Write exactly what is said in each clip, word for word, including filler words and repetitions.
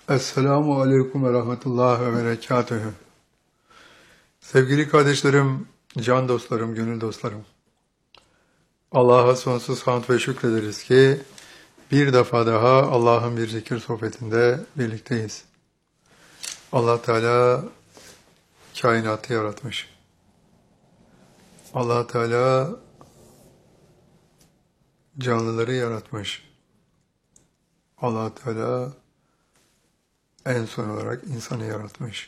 Esselamu Aleyküm ve Rahmetullah ve Berekatühü. Sevgili kardeşlerim, can dostlarım, gönül dostlarım. Allah'a sonsuz hamd ve şükrederiz ki bir defa daha Allah'ın bir zikir sohbetinde birlikteyiz. Allah Teala kainatı yaratmış. Allah Teala canlıları yaratmış. Allah Teala en son olarak insanı yaratmış.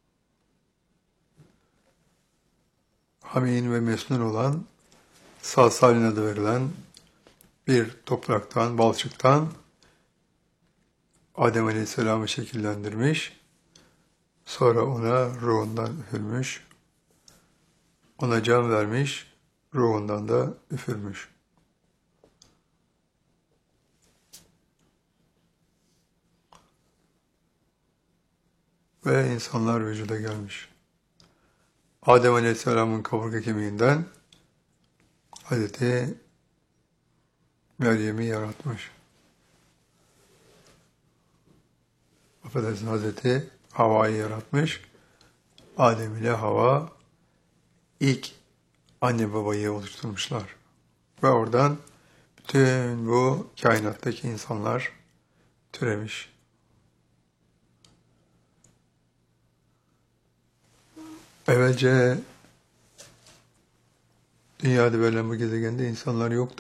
Hamin ve mesnun olan, salsalin adı verilen bir topraktan, balçıktan Adem Aleyhisselam'ı şekillendirmiş. Sonra ona ruhundan üfürmüş. Ona can vermiş, ruhundan da üfürmüş. Ve insanlar vücuda gelmiş. Adem Aleyhisselam'ın kaburga kemiğinden Hazreti Meryem'i yaratmış. Affedersin, Hazreti Havva'yı yaratmış. Adem ile Havva ilk anne babayı oluşturmuşlar. Ve oradan bütün bu kainattaki insanlar türemiş. Evvelce dünyada verilen bu gezegende insanlar yoktu.